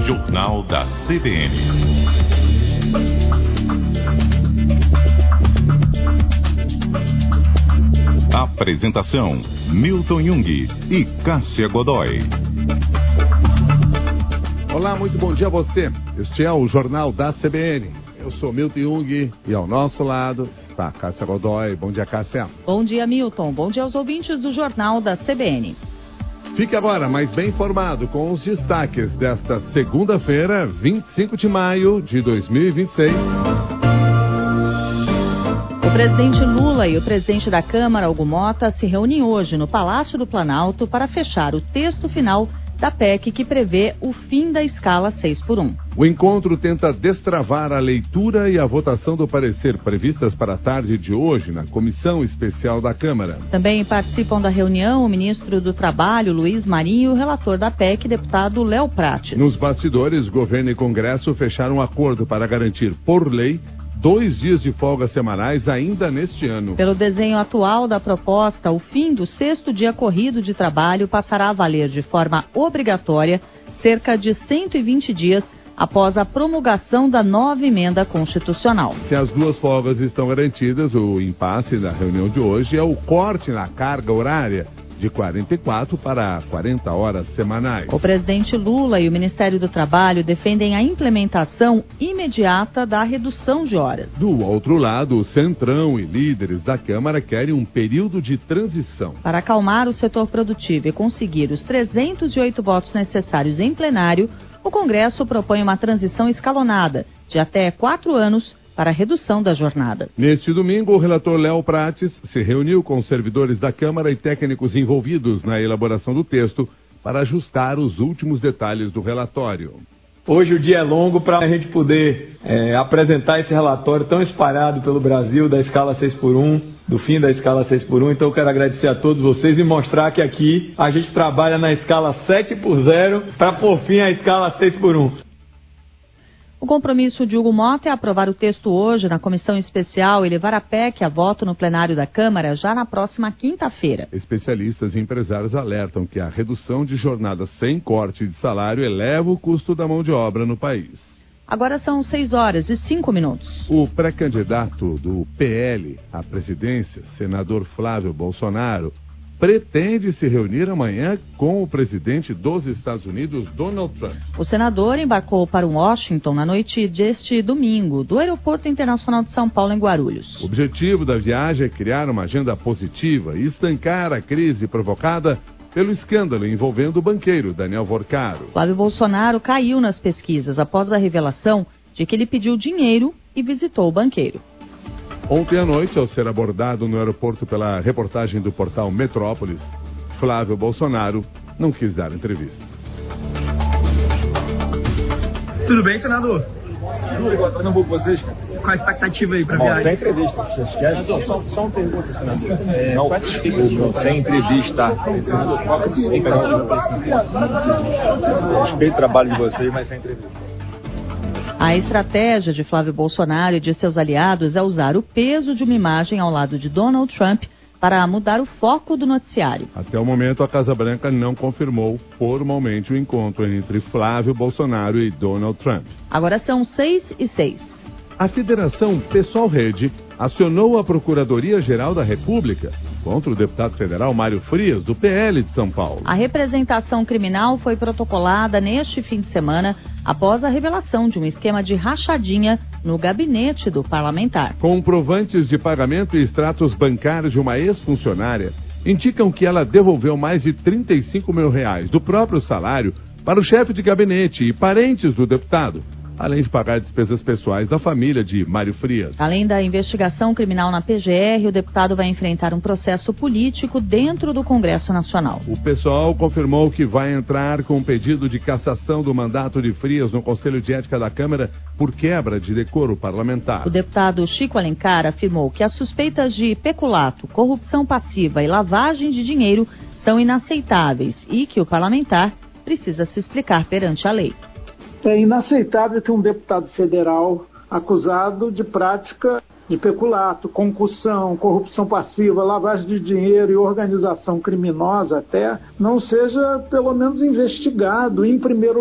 Jornal da CBN. Apresentação: Milton Jung e Cássia Godoy. Olá, muito bom dia a você. Este é o Jornal da CBN. Eu sou Milton Jung e ao nosso lado está Cássia Godoy. Bom dia, Cássia. Bom dia, Milton. Bom dia aos ouvintes do Jornal da CBN. Fique agora mais bem informado com os destaques desta segunda-feira, 25 de maio de 2026. O presidente Lula e o presidente da Câmara, Hugo Motta, se reúnem hoje no Palácio do Planalto para fechar o texto final da PEC que prevê o fim da escala 6x1. O encontro tenta destravar a leitura e a votação do parecer previstas para a tarde de hoje na Comissão Especial da Câmara. Também participam da reunião o ministro do Trabalho, Luiz Marinho, e o relator da PEC, deputado Léo Prates. Nos bastidores, governo e Congresso fecharam um acordo para garantir, por lei, 2 dias de folga semanais ainda neste ano. Pelo desenho atual da proposta, o fim do 6º dia corrido de trabalho passará a valer de forma obrigatória cerca de 120 dias após a promulgação da nova emenda constitucional. Se as 2 folgas estão garantidas, o impasse da reunião de hoje é o corte na carga horária de 44 para 40 horas semanais. O presidente Lula e o Ministério do Trabalho defendem a implementação imediata da redução de horas. Do outro lado, o Centrão e líderes da Câmara querem um período de transição. Para acalmar o setor produtivo e conseguir os 308 votos necessários em plenário, o Congresso propõe uma transição escalonada de até 4 anos para a redução da jornada. Neste domingo, o relator Léo Prates se reuniu com os servidores da Câmara e técnicos envolvidos na elaboração do texto para ajustar os últimos detalhes do relatório. Hoje o dia é longo para a gente poder apresentar esse relatório tão espalhado pelo Brasil da escala 6x1, do fim da escala 6x1. Então eu quero agradecer a todos vocês e mostrar que aqui a gente trabalha na escala 7x0 para pôr fim à escala 6x1. O compromisso de Hugo Motta é aprovar o texto hoje na comissão especial e levar a PEC a voto no plenário da Câmara já na próxima quinta-feira. Especialistas e empresários alertam que a redução de jornada sem corte de salário eleva o custo da mão de obra no país. Agora são 6h05. O pré-candidato do PL à presidência, senador Flávio Bolsonaro, pretende se reunir amanhã com o presidente dos Estados Unidos, Donald Trump. O senador embarcou para Washington na noite deste domingo, do Aeroporto Internacional de São Paulo, em Guarulhos. O objetivo da viagem é criar uma agenda positiva e estancar a crise provocada pelo escândalo envolvendo o banqueiro Daniel Vorcaro. Flávio Bolsonaro caiu nas pesquisas após a revelação de que ele pediu dinheiro e visitou o banqueiro. Ontem à noite, ao ser abordado no aeroporto pela reportagem do portal Metrópolis, Flávio Bolsonaro não quis dar entrevista. Tudo bem, senador? Tudo bom com vocês? Qual a expectativa aí para a viagem? Sem entrevista, você esquece? Só uma pergunta, senador. Não, sem entrevista. Qual é a expectativa? Respeito o trabalho de vocês, mas sem entrevista. A estratégia de Flávio Bolsonaro e de seus aliados é usar o peso de uma imagem ao lado de Donald Trump para mudar o foco do noticiário. Até o momento, a Casa Branca não confirmou formalmente o encontro entre Flávio Bolsonaro e Donald Trump. Agora são 6h06. A Federação Pessoal Rede acionou a Procuradoria-Geral da República contra o deputado federal Mário Frias, do PL de São Paulo. A representação criminal foi protocolada neste fim de semana após a revelação de um esquema de rachadinha no gabinete do parlamentar. Comprovantes de pagamento e extratos bancários de uma ex-funcionária indicam que ela devolveu mais de R$35 mil do próprio salário para o chefe de gabinete e parentes do deputado, além de pagar despesas pessoais da família de Mário Frias. Além da investigação criminal na PGR, o deputado vai enfrentar um processo político dentro do Congresso Nacional. O PSOL confirmou que vai entrar com um pedido de cassação do mandato de Frias no Conselho de Ética da Câmara por quebra de decoro parlamentar. O deputado Chico Alencar afirmou que as suspeitas de peculato, corrupção passiva e lavagem de dinheiro são inaceitáveis e que o parlamentar precisa se explicar perante a lei. É inaceitável que um deputado federal acusado de prática de peculato, concussão, corrupção passiva, lavagem de dinheiro e organização criminosa até, não seja pelo menos investigado em primeiro